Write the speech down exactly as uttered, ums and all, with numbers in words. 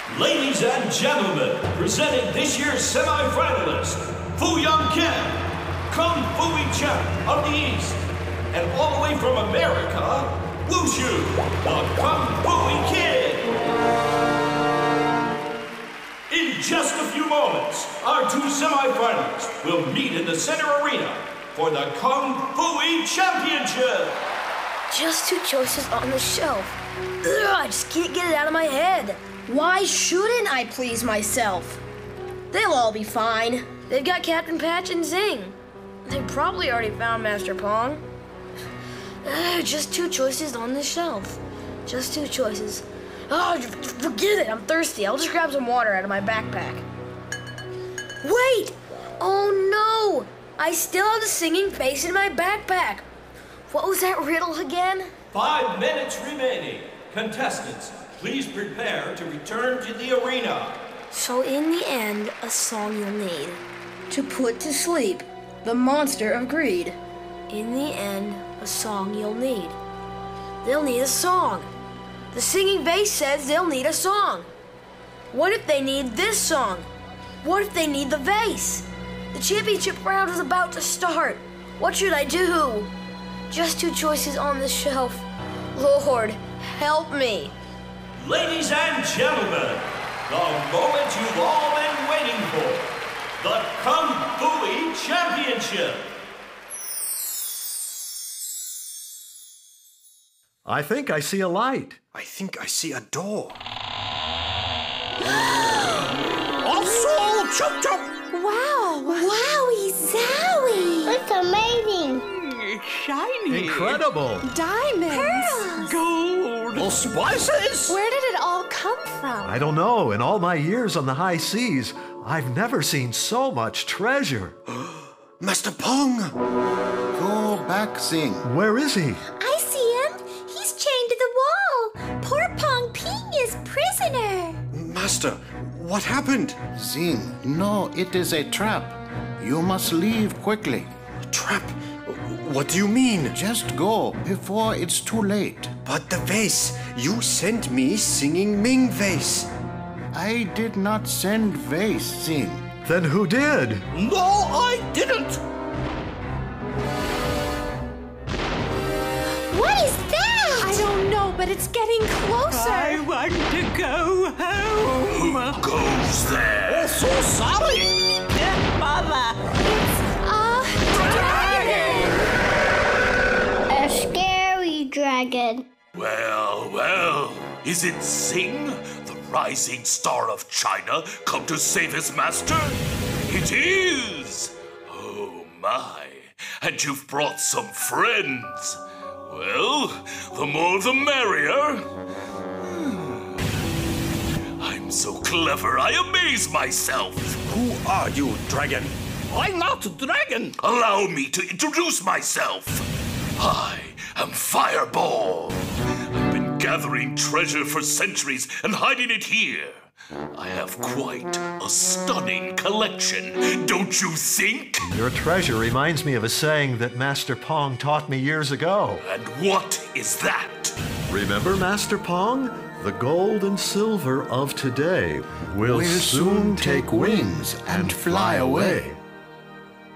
Ladies and gentlemen, presenting this year's semi-finalist, Fu Young Kim, Kung Fu champ of the East, and all the way from America, Wushu, the Kung Fu Kid. In just a few moments, our two semi-finalists will meet in the center arena for the Kung Fu Championship. Just two choices on the shelf. Ugh, I just can't get it out of my head. Why shouldn't I please myself? They'll all be fine. They've got Captain Patch and Zing. They probably already found Master Pong. Ugh, just two choices on the shelf. Just two choices. Oh, forget it. I'm thirsty. I'll just grab some water out of my backpack. Wait! Oh no! I still have the singing face in my backpack. What was that riddle again? Five minutes remaining. Contestants, please prepare to return to the arena. So in the end, a song you'll need to put to sleep the monster of greed. In the end, a song you'll need. They'll need a song. The singing vase says they'll need a song. What if they need this song? What if they need the vase? The championship round is about to start. What should I do? Just two choices on the shelf. Lord, help me. Ladies and gentlemen, the moment you've all been waiting for, the Kung Fu Championship. I think I see a light. I think I see a door. Also, chop chop. Wow! Wowie zowie! It's amazing! It's shiny. Incredible. Diamonds! Pearls! Gold. Oh, spices! Where did it all come from? I don't know. In all my years on the high seas, I've never seen so much treasure. Master Pong! Go back, Zing. Where is he? I see him! He's chained to the wall! Poor Pong Ping is prisoner! Master, what happened? Zing, no, it is a trap. You must leave quickly. A trap? What do you mean? Just go before it's too late. But the vase. You sent me singing Ming vase. I did not send vase, Zing. Then who did? No, I didn't. What is that? I don't know, but it's getting closer. I want to go home. Who goes there? Oh, so sorry. Dear Mother. A dragon! A scary dragon. Well, well, is it Zing, the rising star of China, come to save his master? It is! Oh my, and you've brought some friends. Well, the more the merrier. Hmm. I'm so clever, I amaze myself. Who are you, dragon? I'm not a dragon. Allow me to introduce myself. I am Fireball. I've been gathering treasure for centuries and hiding it here. I have quite a stunning collection, don't you think? Your treasure reminds me of a saying that Master Pong taught me years ago. And what is that? Remember, Master Pong? The gold and silver of today will We'll soon take wings and fly away.